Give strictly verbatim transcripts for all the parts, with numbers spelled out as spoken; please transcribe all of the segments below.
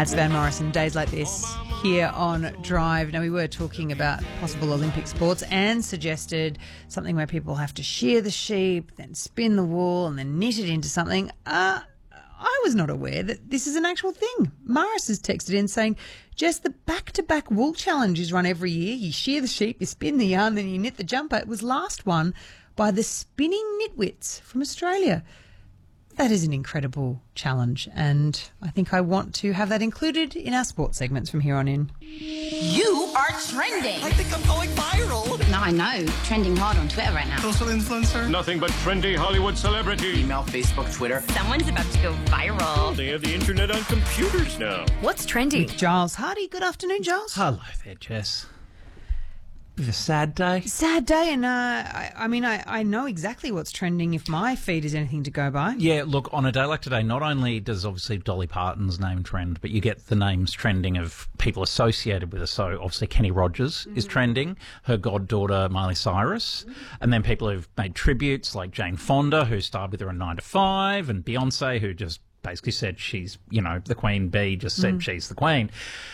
It's Van Morrison, Days Like This, here on Drive. Now, we were talking about possible Olympic sports and suggested something where people have to shear the sheep, then spin the wool and then knit it into something. Uh, I was not aware that this is an actual thing. Morris has texted in saying, Jess, the back-to-back wool challenge is run every year. You shear the sheep, you spin the yarn, then you knit the jumper. It was last won by the Spinning Knitwits from Australia. That is an incredible challenge, and I think I want to have that included in our sports segments from here on in. You are trending. I think I'm going viral. No, I know. Trending hard on Twitter right now. Social influencer. Nothing but trendy Hollywood celebrity. Email, Facebook, Twitter. Someone's about to go viral. They have the internet on computers now. What's trending? Giles Hardy. Good afternoon, Giles. Hello there, Jess. Bit of a sad day. Sad day, and uh, I, I mean, I, I know exactly what's trending if my feed is anything to go by. Yeah, look, on a day like today, not only does obviously Dolly Parton's name trend, but you get the names trending of people associated with her. So obviously Kenny Rogers mm. is trending, her goddaughter Miley Cyrus, mm. and then people who've made tributes like Jane Fonda, who starred with her in nine to five, and Beyonce, who just basically said she's, you know, the Queen Bee, just said mm. she's the Queen.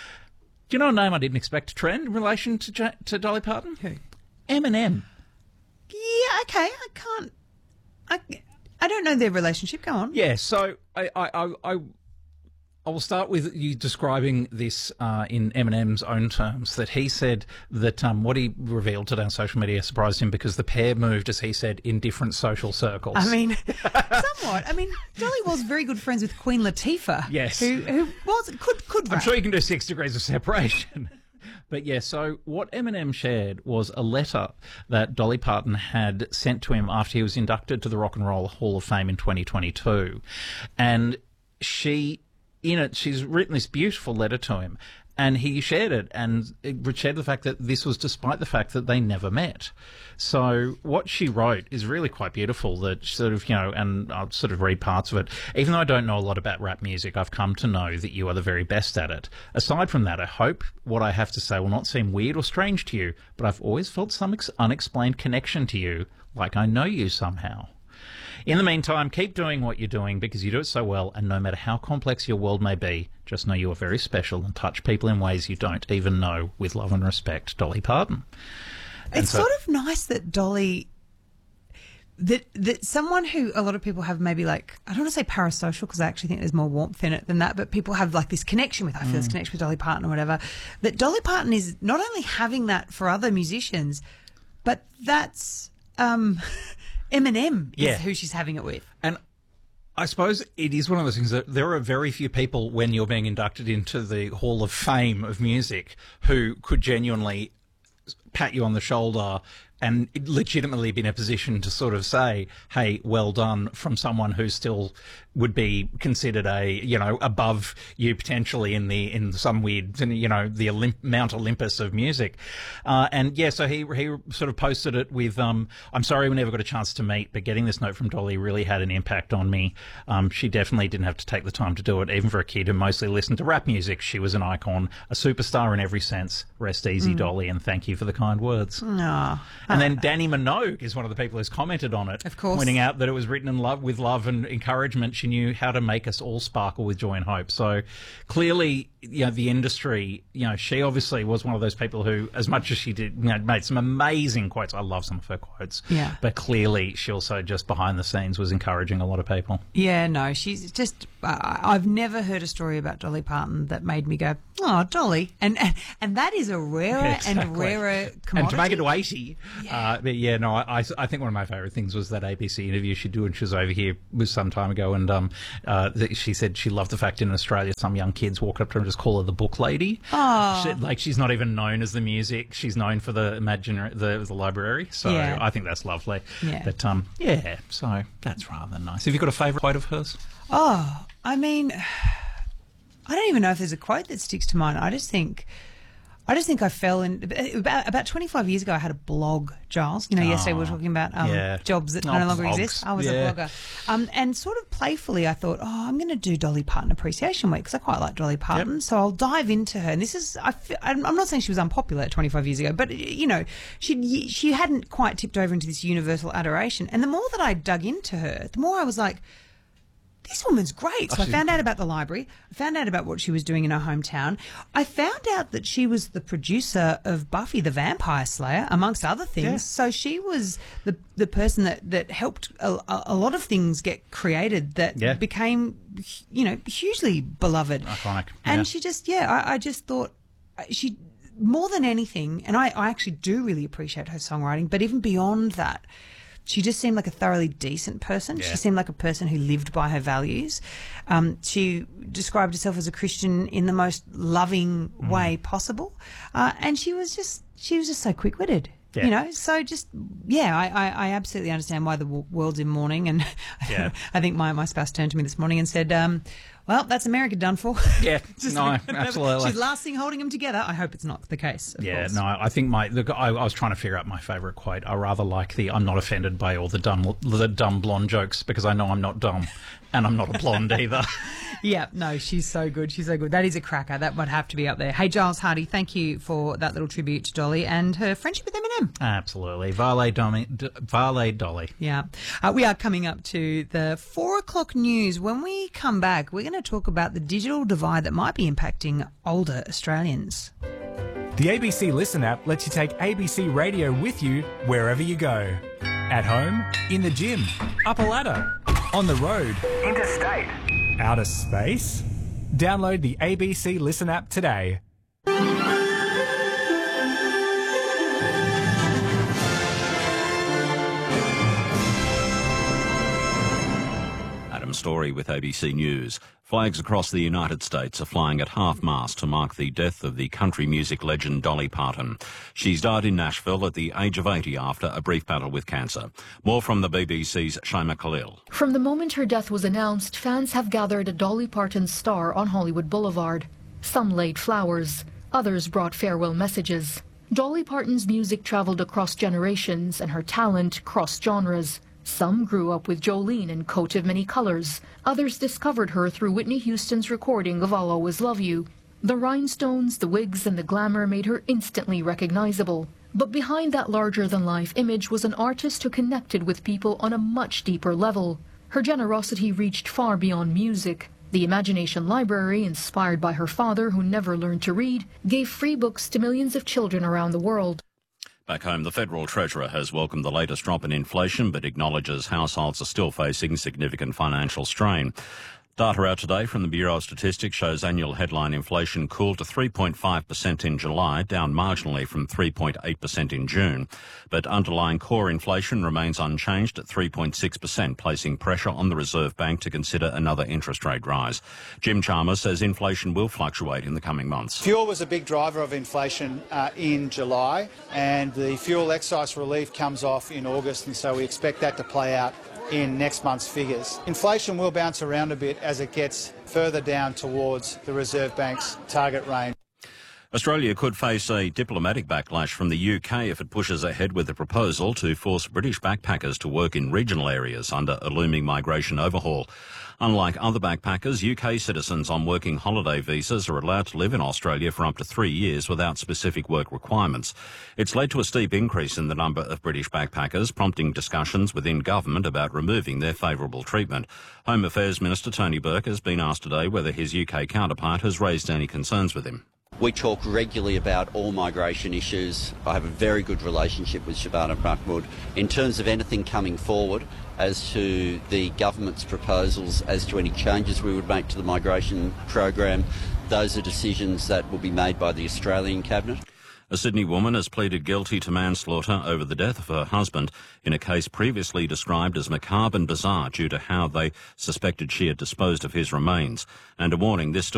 Do you know a name I didn't expect to trend in relation to J- to Dolly Parton? Who? Eminem. Yeah, okay. I can't. I, I don't know their relationship. Go on. Yeah, so I I I, I, I will start with you describing this uh, in Eminem's own terms. That he said that um, what he revealed today on social media surprised him because the pair moved, as he said, in different social circles. I mean, somewhat. I mean, Dolly was very good friends with Queen Latifah. Yes. Who, who was could could. I'm rap. sure you can do six degrees of separation. But yeah, so what Eminem shared was a letter that Dolly Parton had sent to him after he was inducted to the Rock and Roll Hall of Fame in twenty twenty-two. And she, in it, she's written this beautiful letter to him. And he shared it, and it shared the fact that this was despite the fact that they never met. So what she wrote is really quite beautiful, that sort of, you know, and I'll sort of read parts of it. Even though I don't know a lot about rap music, I've come to know that you are the very best at it. Aside from that, I hope what I have to say will not seem weird or strange to you, but I've always felt some ex- unexplained connection to you, like I know you somehow. In the meantime, keep doing what you're doing because you do it so well, and no matter how complex your world may be, just know you are very special and touch people in ways you don't even know. With love and respect, Dolly Parton. And it's so, sort of nice that Dolly, that that someone who a lot of people have maybe like, I don't want to say parasocial because I actually think there's more warmth in it than that, but people have like this connection with, I feel mm. this connection with Dolly Parton or whatever, that Dolly Parton is not only having that for other musicians, but that's... Um, Eminem is yeah. who she's having it with. And I suppose it is one of those things that there are very few people when you're being inducted into the Hall of Fame of music who could genuinely pat you on the shoulder and legitimately be in a position to sort of say, hey, well done, from someone who still would be considered a, you know, above you potentially in the, in some weird, you know, the Olymp- Mount Olympus of music. Uh, and yeah, so he, he sort of posted it with, um, I'm sorry we never got a chance to meet, but getting this note from Dolly really had an impact on me. Um, she definitely didn't have to take the time to do it, even for a kid who mostly listened to rap music. She was an icon, a superstar in every sense. Rest easy, mm. Dolly, and thank you for the kind words. Aww. And then Danny Minogue is one of the people who's commented on it, of course, pointing out that it was written in love with love and encouragement. She knew how to make us all sparkle with joy and hope. So clearly, you know, the industry, you know, she obviously was one of those people who, as much as she did, you know, made some amazing quotes. I love some of her quotes. Yeah. But clearly, she also just behind the scenes was encouraging a lot of people. Yeah, no, she's just. Uh, I've never heard a story about Dolly Parton that made me go, "Oh, Dolly," and and, and that is a rarer yeah, exactly. and rarer commodity. And to make it to eighty, yeah. Uh, but yeah, no, I, I think one of my favourite things was that A B C interview she did when she was over here was some time ago, and um, uh, she said she loved the fact in Australia some young kids walk up to her and just call her the book lady. Oh. She, like she's not even known as the music; she's known for the imaginary, the, the library. So yeah. I think that's lovely. Yeah. But um, yeah, so that's rather nice. Have you got a favourite quote of hers? Oh, I mean, I don't even know if there's a quote that sticks to mind. I just think. I just think I fell in about about twenty-five years ago. I had a blog, Giles. You know, oh, yesterday we were talking about um, yeah. jobs that oh, no longer blogs. exist. I was yeah. a blogger, um, and sort of playfully, I thought, oh, I'm going to do Dolly Parton Appreciation Week because I quite like Dolly Parton. Yep. So I'll dive into her. And this is, I feel, I'm not saying she was unpopular twenty-five years ago, but you know, she she hadn't quite tipped over into this universal adoration. And the more that I dug into her, the more I was like, this woman's great. So Oh, I she's- found out about the library. I found out about what she was doing in her hometown. I found out that she was the producer of Buffy the Vampire Slayer, amongst other things. Yeah. So she was the the person that, that helped a, a a lot of things get created that Yeah. became, you know, hugely beloved. Iconic, And yeah. she just, yeah, I, I just thought she, more than anything, and I, I actually do really appreciate her songwriting, but even beyond that, she just seemed like a thoroughly decent person. Yeah. She seemed like a person who lived by her values. Um, she described herself as a Christian in the most loving Mm. way possible, uh, and she was just she was just so quick-witted. Yeah. You know, so just yeah, I, I, I absolutely understand why the w- world's in mourning, and Yeah. I think my, my spouse turned to me this morning and said, um, "Well, that's America done for." Yeah, Just no, like- absolutely. She's the last thing holding them together. I hope it's not the case. Of Yeah, course. no, I think my the, I, I was trying to figure out my favourite quote. I rather like the "I'm not offended by all the dumb the dumb blonde jokes because I know I'm not dumb, and I'm not a blonde either." Yeah, no, she's so good. She's so good. That is a cracker. That would have to be up there. Hey, Giles Hardy, thank you for that little tribute to Dolly and her friendship with Eminem. Absolutely, Vale Dolly, D- Vale Dolly. Yeah. Uh, we are coming up to the four o'clock news. When we come back, we're going to talk about the digital divide that might be impacting older Australians. The A B C Listen app lets you take A B C Radio with you wherever you go. At home, in the gym, up a ladder, on the road, interstate, outer space. Download the A B C Listen app today. Adam Story with A B C News. Flags across the United States are flying at half-mast to mark the death of the country music legend Dolly Parton. She's died in Nashville at the age of eighty after a brief battle with cancer. More from the B B C's Shaima Khalil. From the moment her death was announced, fans have gathered at Dolly Parton's star on Hollywood Boulevard. Some laid flowers, others brought farewell messages. Dolly Parton's music traveled across generations and her talent crossed genres. Some grew up with Jolene and Coat of Many Colors. Others discovered her through Whitney Houston's recording of I'll Always Love You. The rhinestones, the wigs, and the glamour made her instantly recognizable. But behind that larger-than-life image was an artist who connected with people on a much deeper level. Her generosity reached far beyond music. The Imagination Library, inspired by her father who never learned to read, gave free books to millions of children around the world. Back home, the Federal Treasurer has welcomed the latest drop in inflation, but acknowledges households are still facing significant financial strain. Data out today from the Bureau of Statistics shows annual headline inflation cooled to three point five percent in July, down marginally from three point eight percent in June. But underlying core inflation remains unchanged at three point six percent, placing pressure on the Reserve Bank to consider another interest rate rise. Jim Chalmers says inflation will fluctuate in the coming months. Fuel was a big driver of inflation uh, in July, and the fuel excise relief comes off in August, and so we expect that to play out in next month's figures. Inflation will bounce around a bit as it gets further down towards the Reserve Bank's target range. Australia could face a diplomatic backlash from the U K if it pushes ahead with a proposal to force British backpackers to work in regional areas under a looming migration overhaul. Unlike other backpackers, U K citizens on working holiday visas are allowed to live in Australia for up to three years without specific work requirements. It's led to a steep increase in the number of British backpackers, prompting discussions within government about removing their favourable treatment. Home Affairs Minister Tony Burke has been asked today whether his U K counterpart has raised any concerns with him. We talk regularly about all migration issues. I have a very good relationship with Shabana Mahmood. In terms of anything coming forward as to the government's proposals as to any changes we would make to the migration program, those are decisions that will be made by the Australian Cabinet. A Sydney woman has pleaded guilty to manslaughter over the death of her husband in a case previously described as macabre and bizarre due to how they suspected she had disposed of his remains. And a warning, this